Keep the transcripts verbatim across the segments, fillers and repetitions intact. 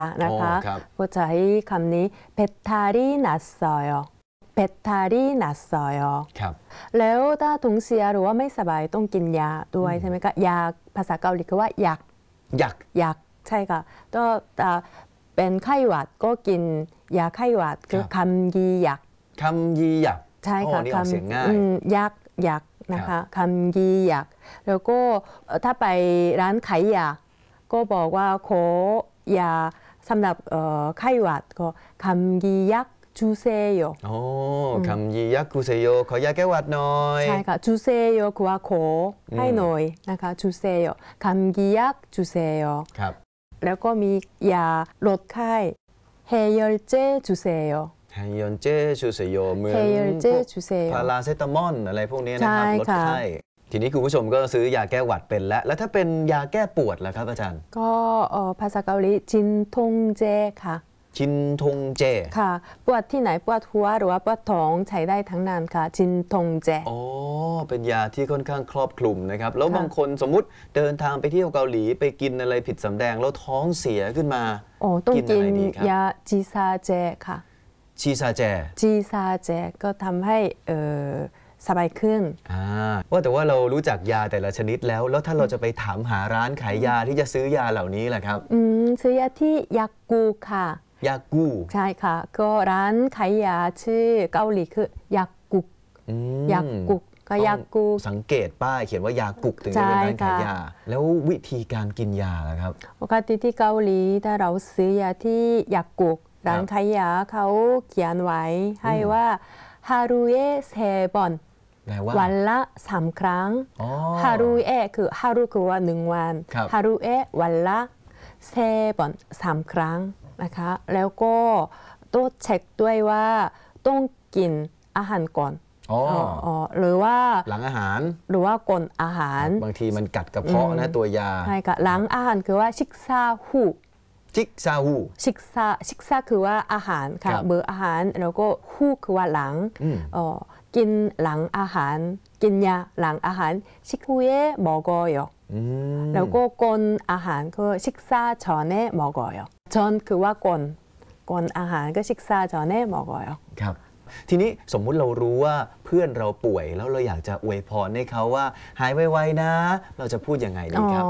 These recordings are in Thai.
นะคะก็จะใช้คำนี้เบตารีนัสซอยเบตารีนัสซอยแล้วถ้าถุงเสียหรือว่าไม่สบายต้องกินยาด้วยใช่ไหมคะยาภาษาเกาหลีคือว่ายักยักยักใช่ค่ะก็เป็นไข้หวัดก็กินยาไข้หวัดคือคำยียักคำยียักใช่ค่ะคำเสียงง่ายยักยักนะคะคำยียักแล้วก็ถ้าไปร้านขายยาก็บอกว่าขอยาสำหรับไข้หวัดก็คำยียักจูเซโยโอ้คำยียักจูเซโยขอยาแก้หวัดหน่อยใช่ค่ะจูเซโยคือว่าขอให้หน่อยนะคะจูเซโยคำยียักจูเซโยครับแล้วก็มียาลดไข้เฮยลเจจูเซโยเฮยลเจจูเซโยเหมือนพาราเซตามอลอะไรพวกนี้นะครับลดไข้ทีนี้คุณผู้ชมก็ซื้อยาแก้หวัดเป็นแล้วแล้วถ้าเป็นยาแก้ปวดล่ะครับอาจารย์ก็ภาษาเกาหลีจินทงเจค่ะจินทงเจค่ะปวดที่ไหนปวดหัวหรือว่าปวดท้องใช้ได้ทั้งนั้นค่ะจินทงเจอ๋อเป็นยาที่ค่อนข้างครอบคลุมนะครับแล้วบางคนสมมุติเดินทางไปเที่ยวเกาหลีไปกินอะไรผิดสำแดงแล้วท้องเสียขึ้นมาโอ้ต้องกินยาจีซาเจค่ะจีซาเจจีซาเจก็ทำให้เออสบายขึ้นว่าแต่ว่าเรารู้จักยาแต่ละชนิดแล้วแล้วถ้าเราจะไปถามหาร้านขายยาที่จะซื้อยาเหล่านี้แหละครับอืมซื้อยาที่ยากูค่ะยากูใช่ค่ะก็ร้านขายยาชื่อเกาหลีคือยากุกยากุกก็ยากูสังเกตป้ายเขียนว่ายากุกถึงจะเป็นร้านขายยาแล้ววิธีการกินยาล่ะครับปกติที่เกาหลีถ้าเราซื้อยาที่ยากุกร้านขายยาเขาเขียนไว้ให้ว่าฮารุเอะเซบอนวันละสามครั้งฮารุเอะคือฮารุคือว่าหนึ่งวันฮารุเอะวันละเซบอนสามครั้งนะคะแล้วก็ต้องเช็คด้วยว่าต้องกินอาหารก่อนหรือว่าหลังอาหารหรือว่าก่อนอาหารบางทีมันกัดกระเพาะนะตัวยาใช่ค่ะหลังอาหารคือว่าชิกซาฮูชิกซาฮูชิกซาชิกซาคือว่าอาหารค่ะเบอร์อาหารแล้วก็ฮูคือว่าหลังกินหลังอาหารกินยาหลังอาหารชิกฮูเอะ먹어요แล้วก็ก่อนอาหารคือชิกซา전에먹어요 전คือว่าก่อนก่อนอาหารก็ชิกซา전에먹어요 ครับทีนี้สมมุติเรารู้ว่าเพื่อนเราป่วยแล้วเราอยากจะอวยพรให้เขาว่าหายไวๆนะเราจะพูดยังไงดีครับ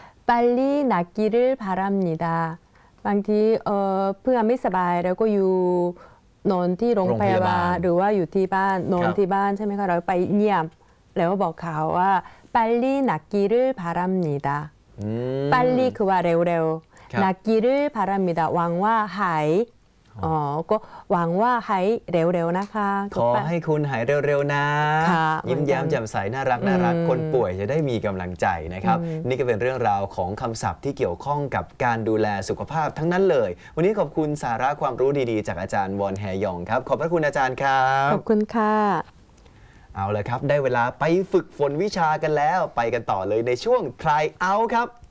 빨리낫기를바랍니다บางทีเพื่อนไม่สบายแล้วก็อยู่นอนที่โรงพยาบาลหรือว่าอยู่ที่บ้านนอนที่บ้านใช่ไหมคะเราไปเยี่ยมแล้วบอกเขาว่า빨리낫기를바랍니다 빨리คือว่าเร็วๆ낫기를바랍니다หวังว่าหายอ๋อก็หวังว่าหายเร็วๆนะคะขอให้คุณหายเร็วๆนะยิ้มแย้มแจ่มใสน่ารักน่ารักคนป่วยจะได้มีกำลังใจนะครับนี่ก็เป็นเรื่องราวของคำศัพท์ที่เกี่ยวข้องกับการดูแลสุขภาพทั้งนั้นเลยวันนี้ขอบคุณสาระความรู้ดีๆจากอาจารย์วอนแฮยองครับขอบพระคุณอาจารย์ครับขอบคุณค่ะเอาละครับได้เวลาไปฝึกฝนวิชากันแล้วไปกันต่อเลยในช่วง Try Out ครับ